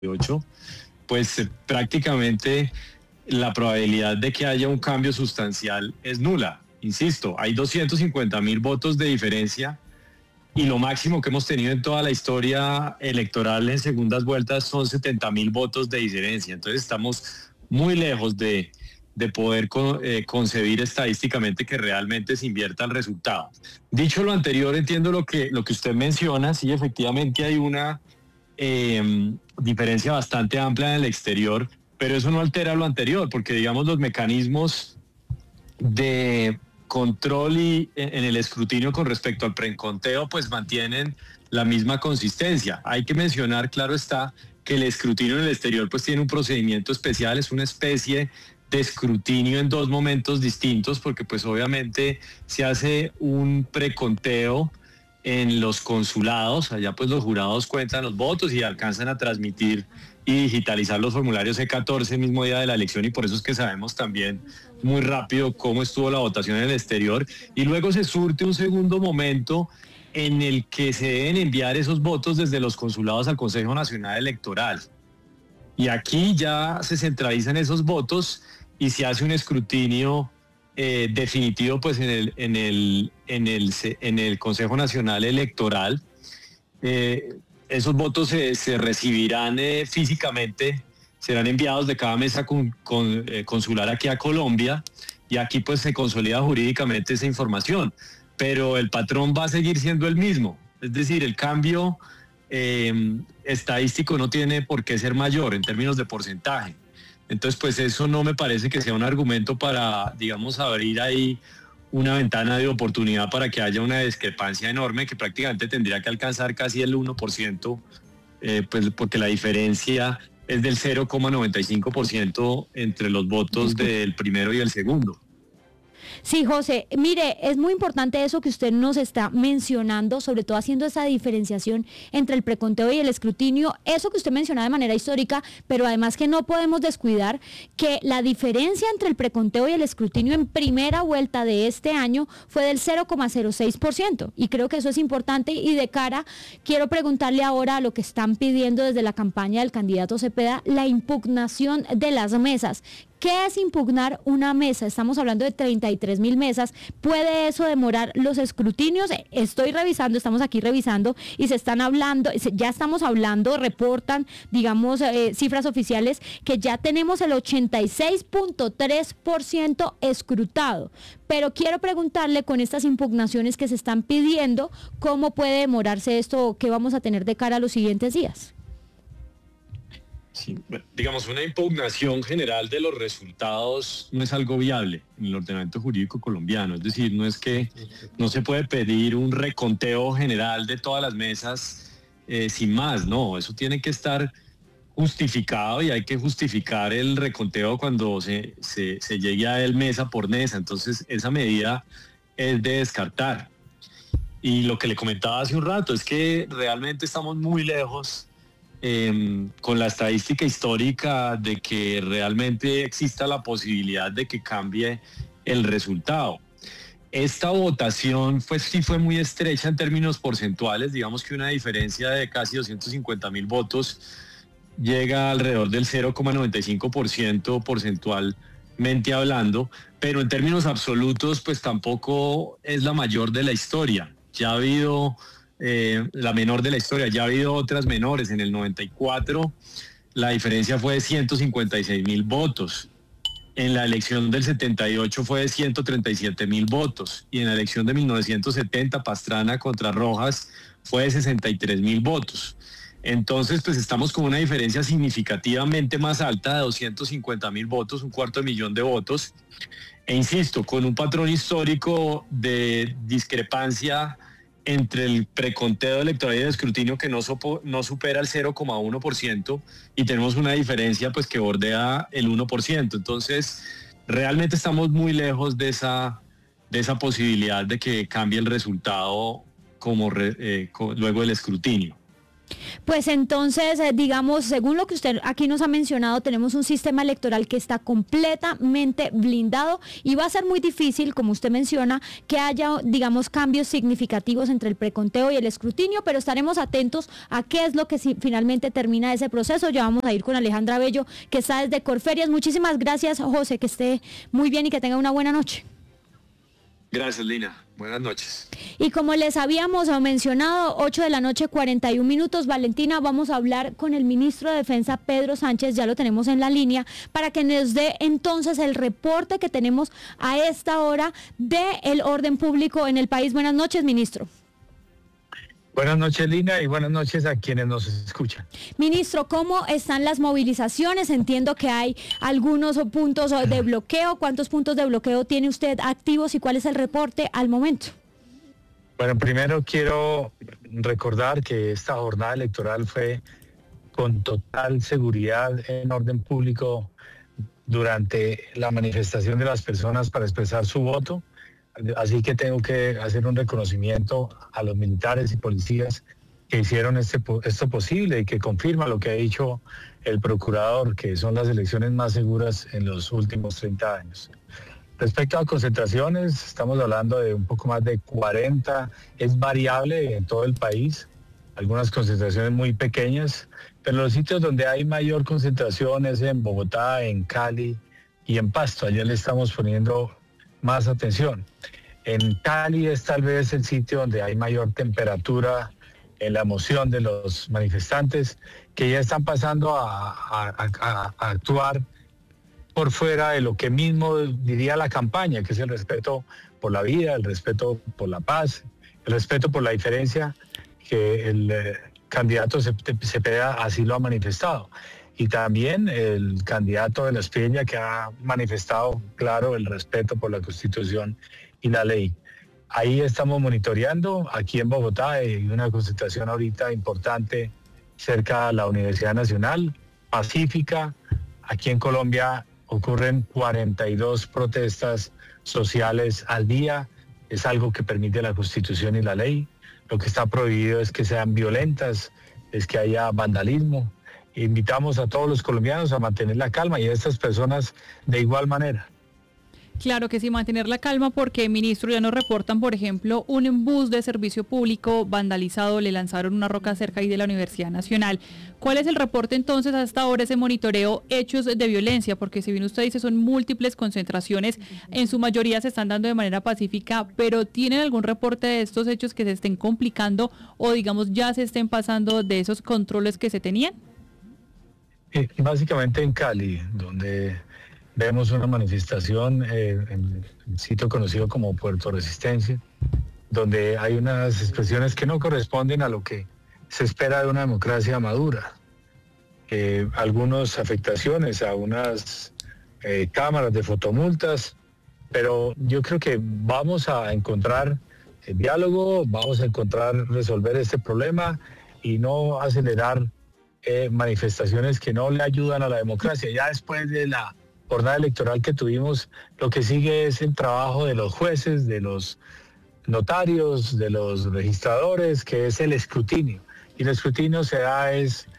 78, pues prácticamente la probabilidad de que haya un cambio sustancial es nula. Insisto, hay 250.000 votos de diferencia y lo máximo que hemos tenido en toda la historia electoral en segundas vueltas son 70.000 votos de diferencia. Entonces estamos muy lejos de poder concebir estadísticamente que realmente se invierta el resultado. Dicho lo anterior, entiendo lo que usted menciona. Sí, efectivamente hay una diferencia bastante amplia en el exterior, pero eso no altera lo anterior, porque digamos los mecanismos de control y en el escrutinio con respecto al preconteo pues mantienen la misma consistencia. Hay que mencionar, claro está, que el escrutinio en el exterior pues tiene un procedimiento especial, es una especie de escrutinio en dos momentos distintos, porque pues obviamente se hace un preconteo en los consulados, allá pues los jurados cuentan los votos y alcanzan a transmitir y digitalizar los formularios C14 el mismo día de la elección, y por eso es que sabemos también muy rápido cómo estuvo la votación en el exterior, y luego se surte un segundo momento en el que se deben enviar esos votos desde los consulados al Consejo Nacional Electoral. Y aquí ya se centralizan esos votos y se hace un escrutinio definitivo pues en el Consejo Nacional Electoral. Esos votos se recibirán físicamente, serán enviados de cada mesa consular aquí a Colombia, y aquí pues se consolida jurídicamente esa información, pero el patrón va a seguir siendo el mismo, es decir, el cambio estadístico no tiene por qué ser mayor en términos de porcentaje. Entonces pues eso no me parece que sea un argumento para, digamos, abrir ahí una ventana de oportunidad para que haya una discrepancia enorme que prácticamente tendría que alcanzar casi el 1%, pues porque la diferencia es del 0,95% entre los votos del primero y el segundo. Sí, José, mire, es muy importante eso que usted nos está mencionando, sobre todo haciendo esa diferenciación entre el preconteo y el escrutinio, eso que usted menciona de manera histórica, pero además que no podemos descuidar que la diferencia entre el preconteo y el escrutinio en primera vuelta de este año fue del 0,06%, y creo que eso es importante. Y de cara, quiero preguntarle ahora a lo que están pidiendo desde la campaña del candidato Cepeda, la impugnación de las mesas. ¿Qué es impugnar una mesa? Estamos hablando de 33.000 mesas. ¿Puede eso demorar los escrutinios? Estamos aquí revisando y se están hablando, ya estamos hablando, reportan, digamos, cifras oficiales, que ya tenemos el 86.3% escrutado. Pero quiero preguntarle, con estas impugnaciones que se están pidiendo, ¿cómo puede demorarse esto o qué vamos a tener de cara a los siguientes días? Sí, digamos, una impugnación general de los resultados no es algo viable en el ordenamiento jurídico colombiano. Es decir, no es que no se puede pedir un reconteo general de todas las mesas sin más, no, eso tiene que estar justificado y hay que justificar el reconteo cuando se llegue a él mesa por mesa. Entonces, esa medida es de descartar. Y lo que le comentaba hace un rato es que realmente estamos muy lejos con la estadística histórica de que realmente exista la posibilidad de que cambie el resultado. Esta votación sí fue muy estrecha en términos porcentuales, digamos que una diferencia de casi 250.000 votos llega alrededor del 0,95% porcentualmente hablando, pero en términos absolutos pues tampoco es la mayor de la historia. Ya ha habido la menor de la historia, ya ha habido otras menores. En el 94 la diferencia fue de 156.000 votos, en la elección del 78 fue de 137.000 votos, y en la elección de 1970 Pastrana contra Rojas fue de 63.000 votos. Entonces pues estamos con una diferencia significativamente más alta de 250.000 votos, 250.000 de votos, e insisto, con un patrón histórico de discrepancia entre el preconteo electoral y el escrutinio que no supera el 0,1%, y tenemos una diferencia pues que bordea el 1%. Entonces, realmente estamos muy lejos de esa posibilidad de que cambie el resultado luego del escrutinio. Pues entonces, digamos, según lo que usted aquí nos ha mencionado, tenemos un sistema electoral que está completamente blindado y va a ser muy difícil, como usted menciona, que haya, digamos, cambios significativos entre el preconteo y el escrutinio, pero estaremos atentos a qué es lo que finalmente termina ese proceso. Ya vamos a ir con Alejandra Bello, que está desde Corferias. Muchísimas gracias, José, que esté muy bien y que tenga una buena noche. Gracias, Lina. Buenas noches. Y como les habíamos mencionado, 8:41 p.m, Valentina, vamos a hablar con el ministro de Defensa, Pedro Sánchez, ya lo tenemos en la línea, para que nos dé entonces el reporte que tenemos a esta hora del orden público en el país. Buenas noches, ministro. Buenas noches, Lina, y buenas noches a quienes nos escuchan. Ministro, ¿cómo están las movilizaciones? Entiendo que hay algunos puntos de bloqueo. ¿Cuántos puntos de bloqueo tiene usted activos y cuál es el reporte al momento? Bueno, primero quiero recordar que esta jornada electoral fue con total seguridad en orden público durante la manifestación de las personas para expresar su voto. Así que tengo que hacer un reconocimiento a los militares y policías que hicieron esto posible y que confirma lo que ha dicho el procurador, que son las elecciones más seguras en los últimos 30 años. Respecto a concentraciones, estamos hablando de un poco más de 40, es variable en todo el país, algunas concentraciones muy pequeñas, pero los sitios donde hay mayor concentración es en Bogotá, en Cali y en Pasto. Allá le estamos poniendo más atención. En Cali es tal vez el sitio donde hay mayor temperatura en la emoción de los manifestantes, que ya están pasando a actuar por fuera de lo que mismo diría la campaña, que es el respeto por la vida, el respeto por la paz, el respeto por la diferencia, que el candidato Cepeda así lo ha manifestado. Y también el candidato de la Espriella, que ha manifestado claro el respeto por la Constitución y la ley. Ahí estamos monitoreando. Aquí en Bogotá hay una concentración ahorita importante cerca de la Universidad Nacional, pacífica. Aquí en Colombia ocurren 42 protestas sociales al día. Es algo que permite la Constitución y la ley. Lo que está prohibido es que sean violentas, es que haya vandalismo. Invitamos a todos los colombianos a mantener la calma y a estas personas de igual manera. Claro que sí, mantener la calma porque, ministro, ya nos reportan, por ejemplo, un bus de servicio público vandalizado, le lanzaron una roca cerca ahí de la Universidad Nacional. ¿Cuál es el reporte entonces hasta ahora, ese monitoreo, hechos de violencia? Porque si bien usted dice son múltiples concentraciones, en su mayoría se están dando de manera pacífica, pero ¿tienen algún reporte de estos hechos que se estén complicando o digamos ya se estén pasando de esos controles que se tenían? Básicamente en Cali, donde vemos una manifestación en el sitio conocido como Puerto Resistencia, donde hay unas expresiones que no corresponden a lo que se espera de una democracia madura. Algunas afectaciones a unas cámaras de fotomultas, pero yo creo que vamos a encontrar el diálogo, vamos a encontrar resolver este problema y no acelerar manifestaciones que no le ayudan a la democracia. Ya después de la jornada electoral que tuvimos, lo que sigue es el trabajo de los jueces, de los notarios, de los registradores, que es el escrutinio. Y el escrutinio se da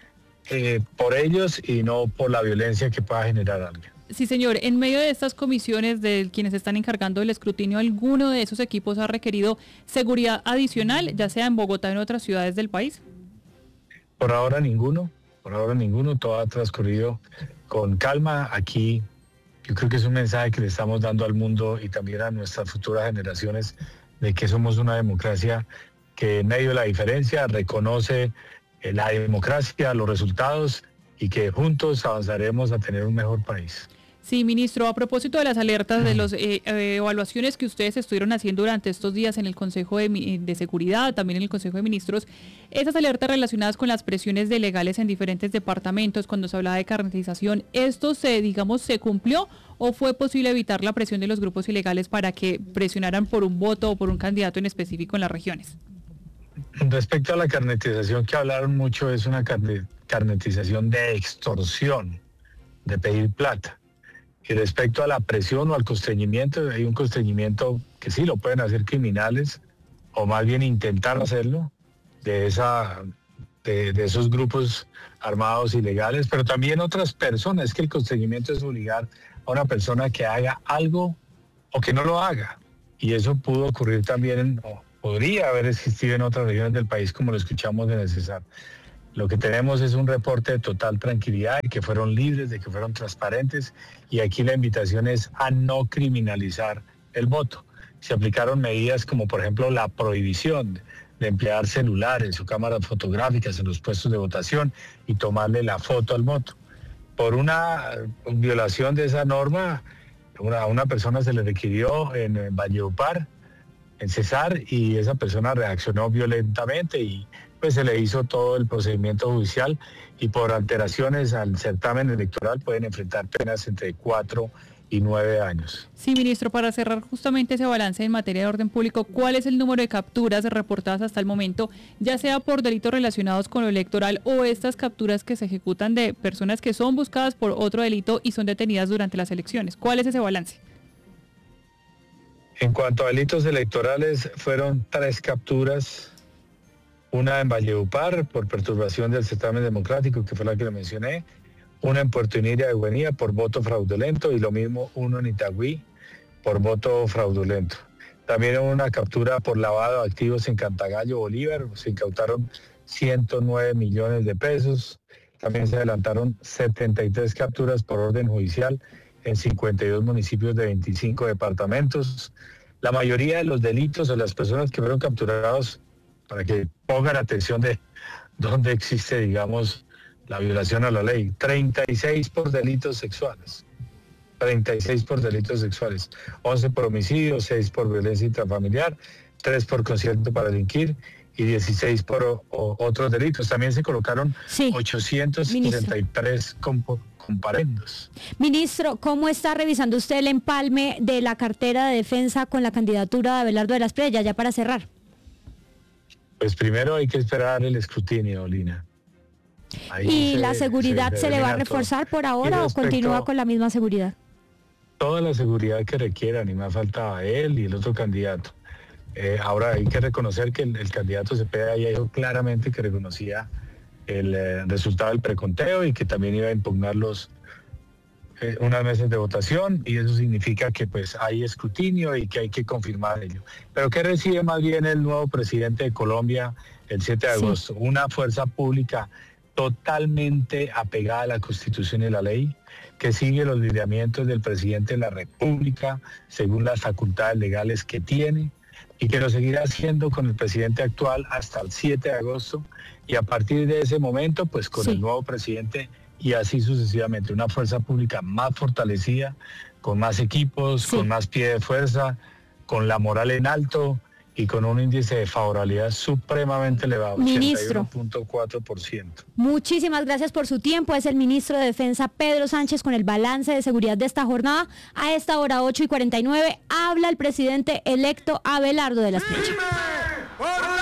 por ellos y no por la violencia que pueda generar alguien. Sí, señor. En medio de estas comisiones de quienes están encargando del escrutinio, ¿alguno de esos equipos ha requerido seguridad adicional, ya sea en Bogotá o en otras ciudades del país? Por ahora ninguno, todo ha transcurrido con calma. Aquí yo creo que es un mensaje que le estamos dando al mundo y también a nuestras futuras generaciones de que somos una democracia que en medio de la diferencia reconoce la democracia, los resultados y que juntos avanzaremos a tener un mejor país. Sí, ministro, a propósito de las alertas, de las evaluaciones que ustedes estuvieron haciendo durante estos días en el Consejo de Seguridad, también en el Consejo de Ministros, esas alertas relacionadas con las presiones de legales en diferentes departamentos, cuando se hablaba de carnetización, ¿esto se cumplió o fue posible evitar la presión de los grupos ilegales para que presionaran por un voto o por un candidato en específico en las regiones? Respecto a la carnetización que hablaron mucho, es una carnetización de extorsión, de pedir plata. Y respecto a la presión o al constreñimiento, hay un constreñimiento que sí lo pueden hacer criminales, o más bien intentar hacerlo, de esa de esos grupos armados ilegales, pero también otras personas. Es que el conseguimiento es obligar a una persona que haga algo o que no lo haga. Y eso pudo ocurrir también, o podría haber existido en otras regiones del país, como lo escuchamos en el Cesar. Lo que tenemos es un reporte de total tranquilidad, de que fueron libres, de que fueron transparentes, y aquí la invitación es a no criminalizar el voto. Se aplicaron medidas como, por ejemplo, la prohibición de emplear celulares o cámaras fotográficas en los puestos de votación y tomarle la foto al voto. Por una violación de esa norma, a una persona se le requirió en Valledupar, en Cesar, y esa persona reaccionó violentamente y pues se le hizo todo el procedimiento judicial, y por alteraciones al certamen electoral pueden enfrentar penas entre 4 y 9 años. Sí, ministro, para cerrar justamente ese balance en materia de orden público, ¿cuál es el número de capturas reportadas hasta el momento, ya sea por delitos relacionados con lo electoral o estas capturas que se ejecutan de personas que son buscadas por otro delito y son detenidas durante las elecciones? ¿Cuál es ese balance? En cuanto a delitos electorales, fueron 3 capturas. Una en Valledupar por perturbación del certamen democrático, que fue la que le mencioné. Una en Puerto Iniria de Guenía por voto fraudulento, y lo mismo uno en Itagüí por voto fraudulento. También hubo una captura por lavado de activos en Cantagallo, Bolívar. Se incautaron 109 millones de pesos. También se adelantaron 73 capturas por orden judicial en 52 municipios de 25 departamentos. La mayoría de los delitos o las personas que fueron capturados, para que pongan atención de dónde existe, digamos, la violación a la ley, 36 por delitos sexuales. 36 por delitos sexuales, 11 por homicidio, 6 por violencia intrafamiliar, 3 por concierto para delinquir y 16 por otros delitos. También se colocaron 863 comparendos. Ministro, ¿cómo está revisando usted el empalme de la cartera de defensa con la candidatura de Abelardo de las Preyas, ya para cerrar? Pues primero hay que esperar el escrutinio, Lina. ¿Y la seguridad se le va a reforzar por ahora o continúa con la misma seguridad? Toda la seguridad que requieran, y más faltaba él y el otro candidato. Ahora hay que reconocer que el candidato Cepeda ya dijo claramente que reconocía el resultado del preconteo y que también iba a impugnar unas mesas de votación, y eso significa que pues hay escrutinio y que hay que confirmar ello. Pero ¿qué recibe más bien el nuevo presidente de Colombia el 7 de agosto? Una fuerza pública totalmente apegada a la Constitución y la ley, que sigue los lineamientos del presidente de la República según las facultades legales que tiene, y que lo seguirá haciendo con el presidente actual hasta el 7 de agosto, y a partir de ese momento pues con el nuevo presidente, y así sucesivamente. Una fuerza pública más fortalecida, con más equipos, con más pie de fuerza, con la moral en alto y con un índice de favorabilidad supremamente elevado, ministro, 81.4%. Muchísimas gracias por su tiempo. Es el ministro de Defensa, Pedro Sánchez, con el balance de seguridad de esta jornada. A esta hora, 8:49, habla el presidente electo Abelardo de las Preyas.